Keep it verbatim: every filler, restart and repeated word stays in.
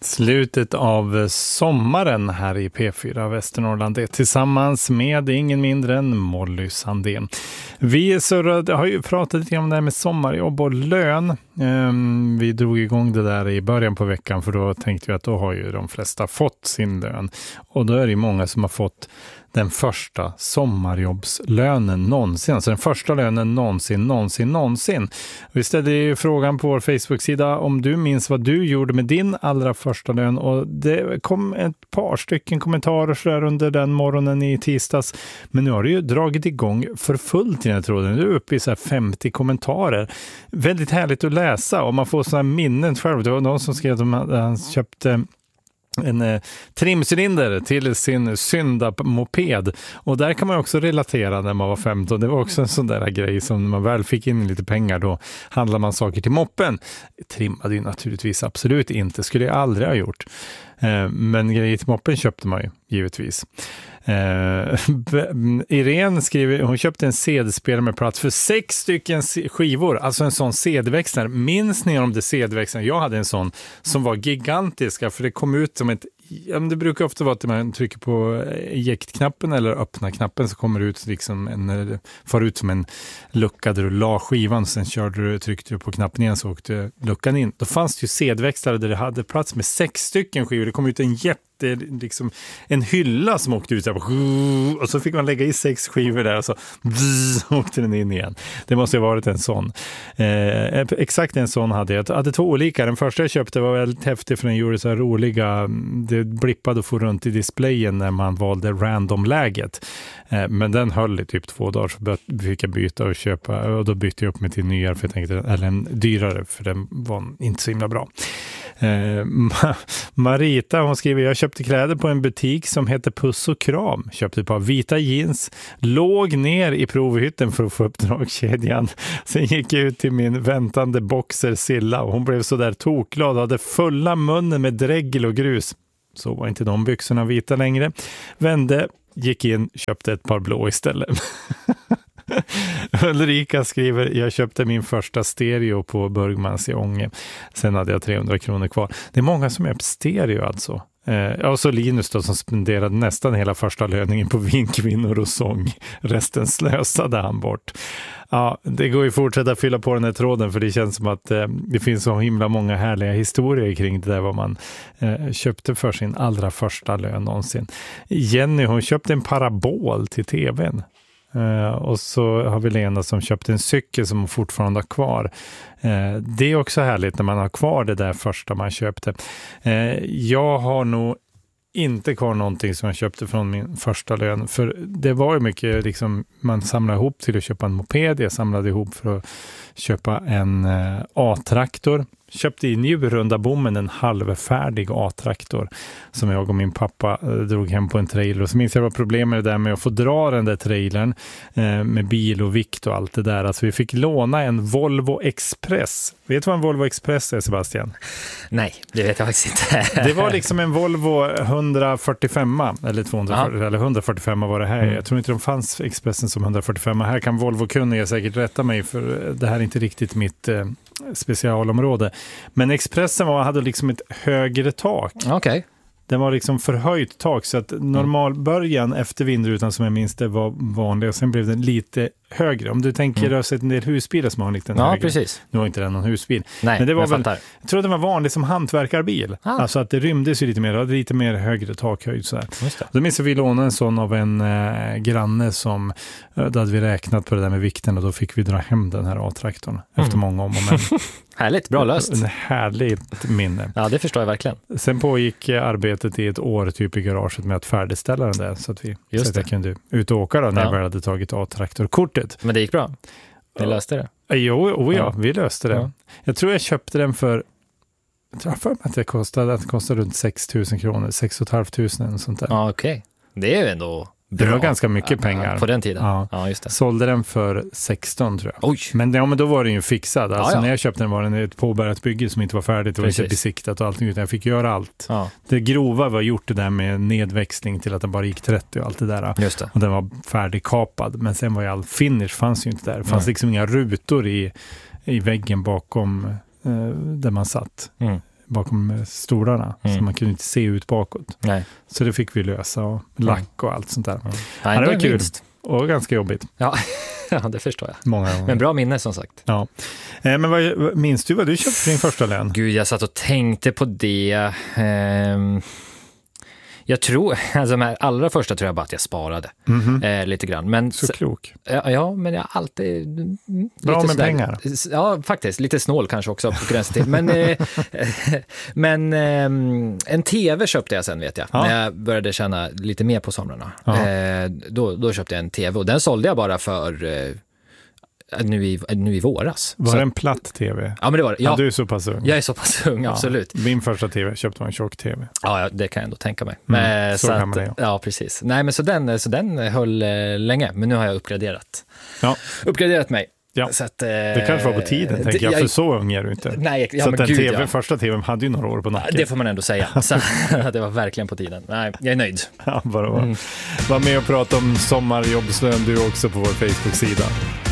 Slutet av sommaren här i P fyra Västernorrland, det tillsammans med ingen mindre än Molly Sandén. Vi surrade, har ju pratat lite om det här med sommarjobb och lön. Um, vi drog igång det där i början på veckan, för då tänkte vi att då har ju de flesta fått sin lön. Och då är det många som har fått den första sommarjobbslönen någonsin. Alltså den första lönen någonsin, någonsin, någonsin. Vi ställde ju frågan på vår Facebook-sida om du minns vad du gjorde med din allra första lön. Och det kom ett par stycken kommentarer så där under den morgonen i tisdags. Men nu har det ju dragit igång för fullt i den här tråden. Du är uppe i så här femtio kommentarer. Väldigt härligt att läsa, och man får sådana minnen själv. Det var någon som skrev att han köpte en eh, trimcylinder till sin synda-moped, och där kan man också relatera när man var femton. Det var också en sån där grej som när man väl fick in lite pengar, då handlar man saker till moppen. Trimmade ju naturligtvis absolut inte, skulle jag aldrig ha gjort. Eh, men grejer till moppen köpte man ju givetvis. Uh, Irene skriver, hon köpte en C D-spelare med plats för sex stycken skivor, alltså en sån C D-växlare. Minns ni om det C D-växlaren? Jag hade en sån som var gigantiska, för det kom ut som ett, ja, det brukar ofta vara att man trycker på eject-knappen eller öppna knappen, så kommer det ut liksom en, far ut som en lucka där du la skivan, sen körde du, tryckte du på knappen igen, så åkte luckan in. Då fanns det ju C D-växlare där det hade plats med sex stycken skivor. Det kom ut en jätte Det är liksom en hylla som åkte ut där, och så fick man lägga i sex skivor där, och så åkte den in igen. Det måste ha varit en sån. Eh, exakt en sån hade jag. Jag hade två olika. Den första jag köpte var väldigt häftig, för den gjorde så här roliga, det blippade och få runt i displayen när man valde random-läget. Eh, men den höll i typ två dagar, så fick jag byta och köpa, och då bytte jag upp mig till nyare, för jag tänkte, eller en dyrare, för den var inte så himla bra. Eh, Marita, hon skriver, jag köpte kläder på en butik som heter Puss och Kram. Köpte ett par vita jeans, låg ner i provhytten för att få upp dragkedjan. Sen gick jag ut till min väntande boxer Silla, och hon blev så där tokglad och hade fulla munnen med dregel och grus. Så var inte de byxorna vita längre. Vände, gick in, köpte ett par blå istället. Ulrika skriver, jag köpte min första stereo på Burgmans i Ånge. Sen hade jag trehundra kronor kvar. Det är många som är på stereo alltså. Eh, och så Linus då, som spenderade nästan hela första löningen på vinkvinnor och sång. Resten slösade han bort. Ja, det går ju att fortsätta fylla på den här tråden, för det känns som att eh, det finns så himla många härliga historier kring det där, vad man eh, köpte för sin allra första lön någonsin. Jenny, hon köpte en parabol till tvn. Uh, och så har vi Lena som köpte en cykel som hon fortfarande har kvar. Uh, det är också härligt när man har kvar det där första man köpte. Uh, jag har nog inte kvar någonting som jag köpte från min första lön. För det var ju mycket liksom, man samlade ihop till att köpa en moped. Jag samlade ihop för att köpa en uh, A-traktor. Köpte i Njurunda bommen en halvfärdig A-traktor som jag och min pappa eh, drog hem på en trailer. Och så minns jag vad problemet där med att få dra den där trailern eh, med bil och vikt och allt det där. Alltså vi fick låna en Volvo Express. Vet du vad en Volvo Express är, Sebastian? Nej, det vet jag faktiskt inte. Det var liksom en Volvo hundrafyrtiofem eller tvåhundrafyrtio, eller hundrafyrtiofem var det här. Mm. Jag tror inte de fanns Expressen som hundrafyrtiofem. Här kan Volvo-kunniga säkert rätta mig, för det här är inte riktigt mitt eh, specialområde. Men Expressen var, hade liksom ett högre tak. Okej. Okay. Den var liksom förhöjt tak, så att normalbörjan efter vindrutan som jag minns det var vanlig, och sen blev den lite högre. Om du tänker, mm. du har sett en del husbilar som har en liten ja, högre. Precis. Nu var inte den någon husbil. Nej, men det var jag väl, fattar. jag tror att den var vanlig som hantverkarbil. Ah. Alltså att det rymdes ju lite mer, hade lite mer högre takhöjd sådär. Just det. Då minns jag vi lånade en sån av en äh, granne som, äh, då hade vi räknat på det där med vikten, och då fick vi dra hem den här A-traktorn mm. efter många om och men. Härligt, bra löst. En härligt minne. Ja, det förstår jag verkligen. Sen pågick arbetet i ett år typ i garaget med att färdigställa den där, så att vi Just så att det. jag kunde ut och åka då, när ja. jag väl hade tagit A-traktorkortet. Men det gick bra? Ni löste det? Jo, oh ja, ja, vi löste det. Ja. Jag tror jag köpte den för, jag tror för att det kostade, att det kostade runt sex tusen kronor, sex och ett halvt tusen eller sånt där. Ja, okej. Okay. Det är ju ändå det bra. var ganska mycket ja, pengar. På den tiden? Ja. ja, just det. Sålde den för sexton tror jag. Oj. Men, ja, men då var den ju fixad. Alltså ja, ja. när jag köpte den var den ett påbörjat bygge som inte var färdigt. Det var inte besiktat och allting, utan jag fick göra allt. Ja. Det grova var gjort det där med nedväxling till att den bara gick trettio och allt det där. Just det. Och den var färdigkapad. Men sen var ju all finish, fanns ju inte där. Det fanns mm. liksom inga rutor i, i väggen bakom eh, där man satt. Mm. bakom stolarna. Mm. Så man kunde inte se ut bakåt. Nej. Så det fick vi lösa och lack och allt sånt där. Mm. Ja, det var kul. Vinst. Och ganska jobbigt. Ja. Ja, det förstår jag. Många gånger. Men bra minne som sagt. Ja. Eh, men vad, minns du vad du köpte för din första lön? Gud, jag satt och tänkte på det. Ehm, jag tror, alltså de här allra första tror jag bara att jag sparade mm-hmm. eh, lite grann. Men, så klok. Ja, ja, men jag har alltid... Bra lite med sådär, pengar. Ja, faktiskt. Lite snål kanske också på gränsen till. Men, eh, men eh, en tv köpte jag sen vet jag. Ja. När jag började tjäna lite mer på somrarna. Ja. Eh, då, då köpte jag en tv och den sålde jag bara för... Eh, Nu i, nu i våras. Var så, det en platt tv? Ja, men det var det. Ja, ja, du är så pass ung. Jag är så pass ung, ja, absolut. Min första tv köpte var en tjock tv. Ja, det kan jag ändå tänka mig. Mm, men, så så att, det, ja, precis. Nej, men så den, så den höll eh, länge, men nu har jag uppgraderat. Ja. Uppgraderat mig. Ja. Så att, eh, det kanske var på tiden, tänker jag, jag, för så ung är du inte. Nej, ja, så men att den gud, TV, ja. första tvn hade ju några år på nacken. Det får man ändå säga. Så det var verkligen på tiden. Nej, jag är nöjd. Ja, bara var. Mm. Var med och prata om sommarjobbslön du också på vår Facebook-sida.